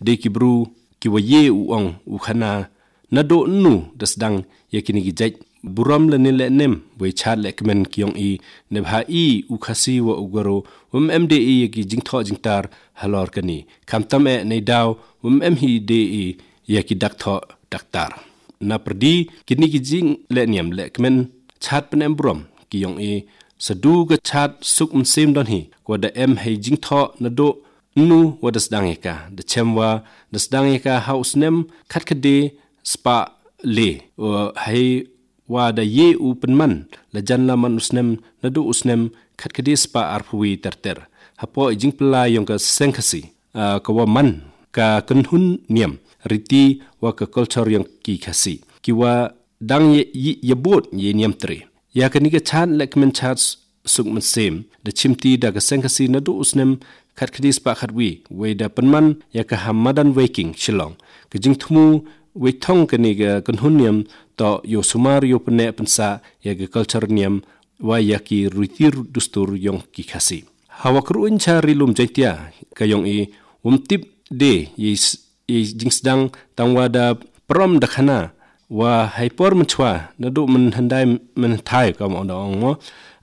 de kibru kiwaye uong ukhana nado nu dasdang yakini gijaj buram le nile nem we chat le kmen kyong i ne bha i ukhasi wa ugaro mde yaki jingtho jingtar halor kani kamtam e nei daw mhi de yaki daktho daktar na perdi kini gijing le niam le kmen chat penem buram kyong i sadu ga chat suk msim don hi ko da he jingtho nado nu wadas dangeka de chemwa das dangeka house nem khatkade spa le hai wa da ye u penman la janla man usnem nadu usnem khatkade spa arpui terter hapo jingpla yong ka sengkhasi ka wa man ka kunhun niam riti wa ka culture yong ki khasi ki wa dang ye bot ye niam tre ya ka ni ka chan lekmen chat suk man sem de chimti da ka sengkhasi nadu usnem khatkadis pa khatwi we da panman ya ka hamadan waking shilong ke jing thumu we thong kani ga kunhun niam to yo sumar yo pne pansa ya ga culture niam wa ya ki rutir dustur yong ki khasi hawa kru incha rilum jaitia ka yong i umtip de yi jingsdang tangwa da prom da khana wa hyper mchwa nadu man handai man thai ka mo dong mo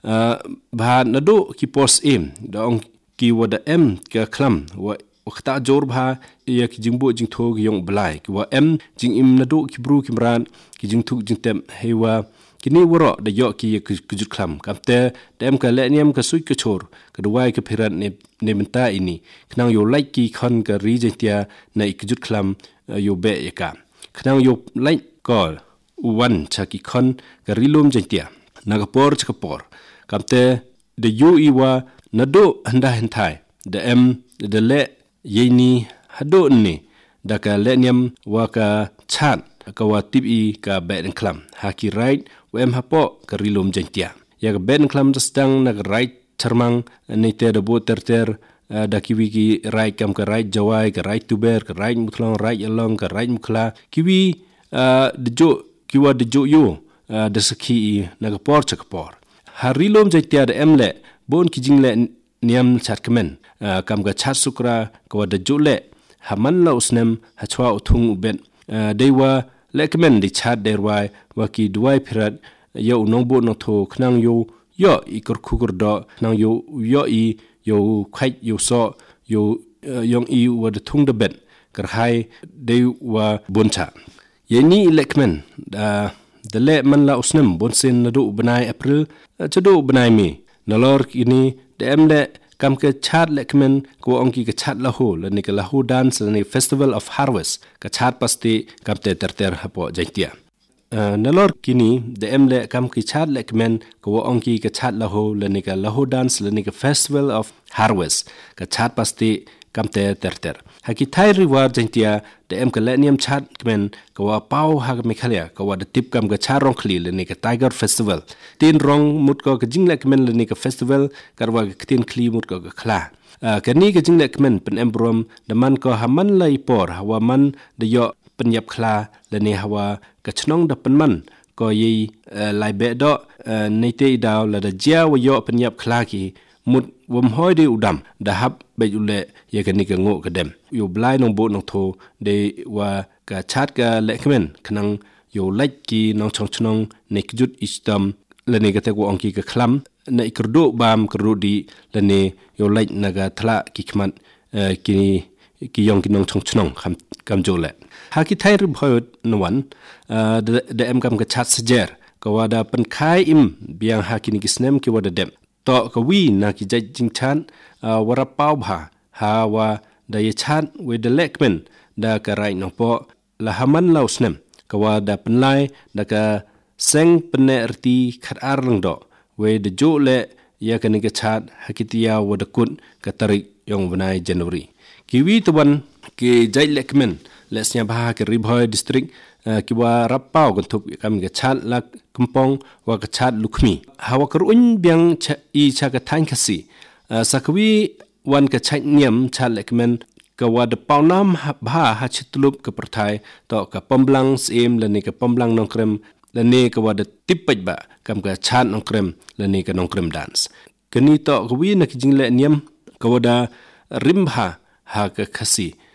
ba nadu ki pos em dong ki wada em ka klam wa wakta jor bha ya ki jingbo jingtho yong blai ki wa em jing im nadu ki bru kimran ki jingthuk jingtem hewa kini woro da yo ki kujut klam kamte dem ka le niam ka sui ka chor ka duwai ka phirat ne menta ini knang yo like ki khon ka ri jetia na ikjut klam yo be yaka knang yo like kol wan cha ki khon ka rilum jetia na ka por cha ka por kamte de yu iwa nado handa hentai de em de le yeni hado ni da ka le niam wa ka chat ka wa tibi ka ben klam haki right wem hapo ka rilum jentia ya ka ben klam stang na right charmang ni te de bo terter da kiwi ki right kam ka right jawai ka right tuber ka right muthlong right along ka right mukla kiwi de jo kiwa de jo yo de sakhi na ka por chak por ha rilum jentia de emle bon ki jingle niam chat kemen kam ga chat sukra ko da jule haman la usnem hachwa uthung uben dewa lekmen di chat derwai wa ki duai phirat yo nongbo no tho khnang yo ikur khukur do nang yo khai yo so yo yong i wa de thung de ben kar hai dewa boncha yeni lekmen da le man la usnem bonsen na do banai april chado banai mi nalor kini dem le kam ke chat lekmen ko onki ke chat la ho le ni ke la ho dance ni festival of harvest ka chat pasti kam te ter hapo jaitia nalor kini dem le kam ki chat lekmen ko onki ke chat la ho le ni ke la ho dance le ni ke festival of harvest ka chat pasti kam te ter haki thai reward jaitia dem ke le niam chat kemen ko pau ha me khalia ko wa de tip kam ga charong khli le ni ka tiger festival tin rong mut ko ka jingle kemen le ni ka festival karwa ka tin khli mut ko ka khla ka ni ka jingle kemen pen embrom de man ko haman lai por hawa man de yo penyap khla le ni hawa ka chnong de pen man ko yi lai be do nei te daw la da jia wa yo penyap khla ki mut wom hoi de udam da hab be ule ye ka ni ka ngo ka dem yo blai nong bo nong tho de wa ka chat ka le khmen khnang yo like ki nong chong chnong ne kjut istam le ne ka te ko onki ka khlam na ikrdo bam krdo di le ne yo like na ga thla ki khman ki yong ki nong chong chnong kam jo le ha ki thai ru bhoi nwan de em kam ka chat sejer ka wa da pan khai im biang ha ki ni kisnem ki wa da dem to ka wi na ki jai jing chan wara pau bha ha wa da ye chan we de lekmen da ka rai no po la haman lau snem ka wa da penlai da ka seng pene rti khat ar lang do we de jo le ya ka ni ka chat hakitia wa da kun ka tarik yong banai January ki wi tuan ki jai lekmen lesnya bha ke ribhoi district ki wa rappau kan thup kam ga chat la kampong wa ka chat lukmi hawa karun biang cha ka thain khasi sakwi wan ka chait niam chat lekmen ka wa de paunam bha ha chitlup ka prathai to ka pamblang sem la ni ka pamblang nong krem la ne ka wa de tipaj ba kam ka chat nong krem la ni ka nong krem dance kani to ka wi na ki jingle niam ka wa da rimha ha ka khasi